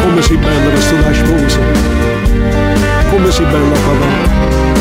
Come sei bella per sto la sposa, come sei bella papà.